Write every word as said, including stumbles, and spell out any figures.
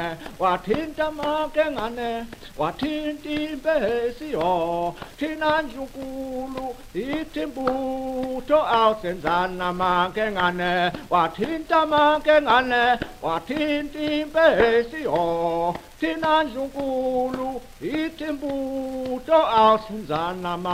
wathinta makengane wathinta impesiyo thina njunkulu ithimbuto awusenzana makengane wathinta makengane wathinta impesiyo thina njunkulu ithimbuto awusenzana